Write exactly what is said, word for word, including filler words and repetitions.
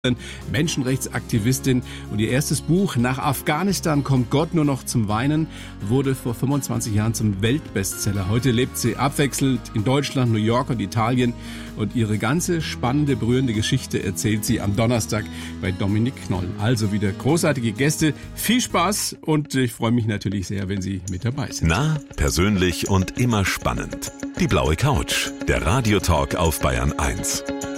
Menschenrechtsaktivistin, und ihr erstes Buch "Nach Afghanistan kommt Gott nur noch zum Weinen" wurde vor fünfundzwanzig Jahren zum Weltbestseller. Heute lebt sie abwechselnd in Deutschland, New York und Italien, und ihre ganze spannende, berührende Geschichte erzählt sie am Donnerstag bei Dominik Knoll. Also wieder großartige Gäste, viel Spaß, und ich freue mich natürlich sehr, wenn Sie mit dabei sind. Nah, persönlich und immer spannend. Die blaue Couch, der Radiotalk auf Bayern eins.